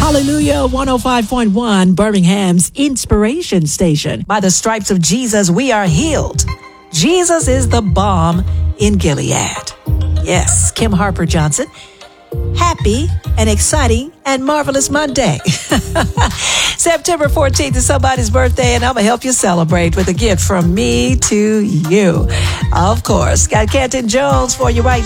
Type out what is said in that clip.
Hallelujah 105.1, Birmingham's inspiration station. By the stripes of Jesus, we are healed. Jesus is the balm in Gilead. Yes, Kim Harper Johnson. Happy and exciting and marvelous Monday. September 14th is somebody's birthday, and I'm going to help you celebrate with a gift from me to you. Of course, got Canton Jones for you right